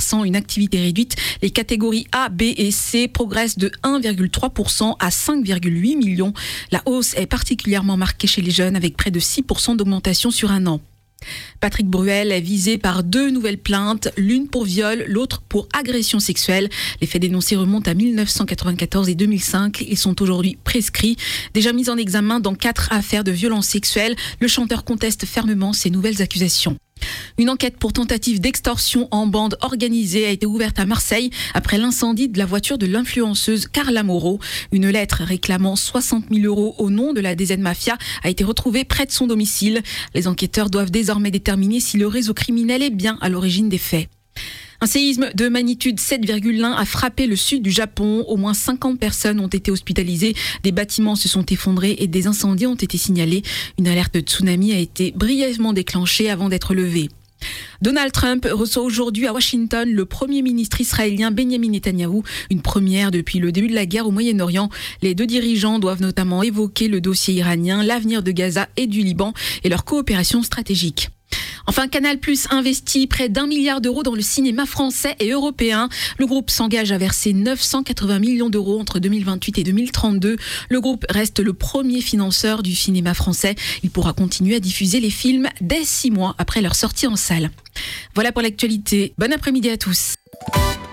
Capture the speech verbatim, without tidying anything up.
exerçant une activité réduite. Les catégories A, B et C progressent de un virgule trois pour cent à cinq virgule huit millions. La hausse est particulièrement marquée chez les jeunes avec près de six pour cent d'augmentation sur un an. Patrick Bruel est visé par deux nouvelles plaintes, l'une pour viol, l'autre pour agression sexuelle. Les faits dénoncés remontent à mille neuf cent quatre-vingt-quatorze et deux mille cinq. Ils sont aujourd'hui prescrits. Déjà mis en examen dans quatre affaires de violences sexuelles, le chanteur conteste fermement ces nouvelles accusations. Une enquête pour tentative d'extorsion en bande organisée a été ouverte à Marseille après l'incendie de la voiture de l'influenceuse Carla Moreau. Une lettre réclamant soixante mille euros au nom de la D Z Mafia a été retrouvée près de son domicile. Les enquêteurs doivent désormais déterminer si le réseau criminel est bien à l'origine des faits. Un séisme de magnitude sept virgule un a frappé le sud du Japon. Au moins cinquante personnes ont été hospitalisées. Des bâtiments se sont effondrés et des incendies ont été signalés. Une alerte de tsunami a été brièvement déclenchée avant d'être levée. Donald Trump reçoit aujourd'hui à Washington le Premier ministre israélien Benjamin Netanyahou, une première depuis le début de la guerre au Moyen-Orient. Les deux dirigeants doivent notamment évoquer le dossier iranien, l'avenir de Gaza et du Liban et leur coopération stratégique. Enfin, Canal+ investit près d'un milliard d'euros dans le cinéma français et européen. Le groupe s'engage à verser neuf cent quatre-vingts millions d'euros entre deux mille vingt-huit et deux mille trente-deux. Le groupe reste le premier financeur du cinéma français. Il pourra continuer à diffuser les films dès six mois après leur sortie en salle. Voilà pour l'actualité. Bon après-midi à tous.